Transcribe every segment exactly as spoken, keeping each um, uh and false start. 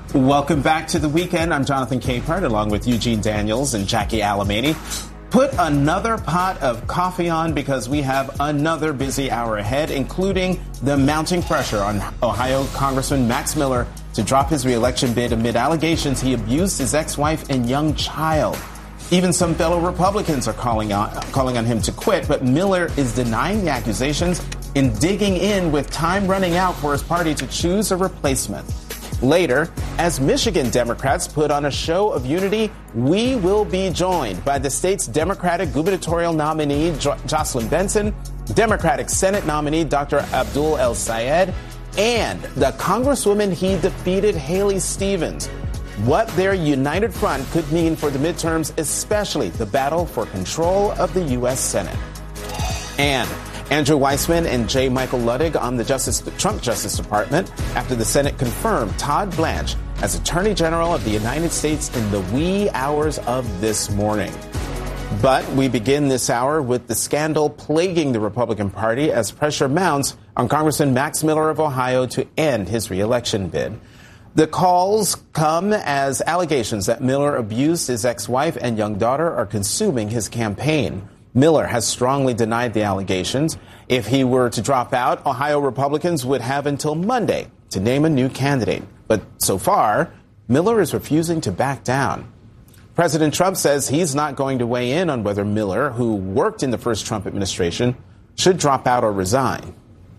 Welcome back to The Weekend. I'm Jonathan Capehart, along with Eugene Daniels and Jackie Alamany. Put another pot of coffee on because we have another busy hour ahead, including the mounting pressure on Ohio Congressman Max Miller to drop his reelection bid amid allegations he abused his ex-wife and young child. Even some fellow Republicans are calling on, calling on him to quit, but Miller is denying the accusations and digging in with time running out for his party to choose a replacement. Later, as Michigan Democrats put on a show of unity, we will be joined by the state's Democratic gubernatorial nominee, jo- Jocelyn Benson, Democratic Senate nominee, Doctor Abdul El Sayed, and the Congresswoman he defeated, Haley Stevens. What their united front could mean for the midterms, especially the battle for control of the U S Senate. And Andrew Weissman and J. Michael Luttig on the Justice, the Trump Justice Department after the Senate confirmed Todd Blanche as Attorney General of the United States in the wee hours of this morning. But we begin this hour with the scandal plaguing the Republican Party as pressure mounts on Congressman Max Miller of Ohio to end his reelection bid. The calls come as allegations that Miller abused his ex-wife and young daughter are consuming his campaign. Miller has strongly denied the allegations. If he were to drop out, Ohio Republicans would have until Monday to name a new candidate. But so far, Miller is refusing to back down. President Trump says he's not going to weigh in on whether Miller, who worked in the first Trump administration, should drop out or resign.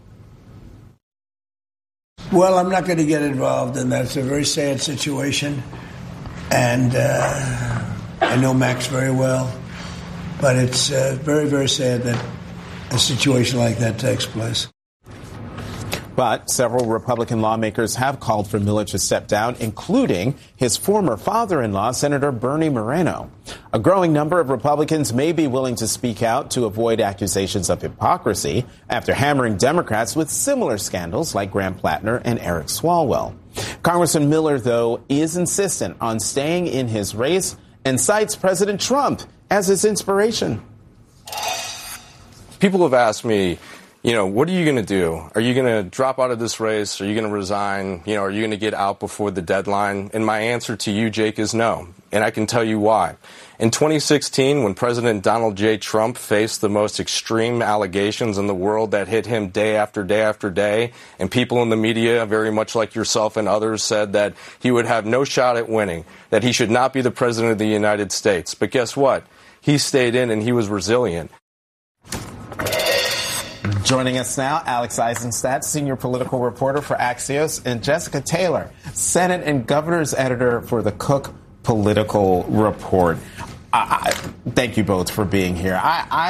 Well, I'm not going to get involved in that. It's a very sad situation. And uh, I know Max very well. But it's uh, very, very sad that a situation like that takes place. But several Republican lawmakers have called for Miller to step down, including his former father-in-law, Senator Bernie Moreno. A growing number of Republicans may be willing to speak out to avoid accusations of hypocrisy after hammering Democrats with similar scandals like Graham Plattner and Eric Swalwell. Congressman Miller, though, is insistent on staying in his race and cites President Trump as his inspiration. People have asked me, you know, what are you going to do? Are you going to drop out of this race? Are you going to resign? You know, are you going to get out before the deadline? And my answer to you, Jake, is no. And I can tell you why. In twenty sixteen, when President Donald J. Trump faced the most extreme allegations in the world that hit him day after day after day, and people in the media, very much like yourself and others, said that he would have no shot at winning, that he should not be the president of the United States. But guess what? He stayed in and he was resilient. Joining us now, Alex Eisenstadt, senior political reporter for Axios, and Jessica Taylor, Senate and Governor's editor for the Cook Political Report. I, I, thank you both for being here. I, I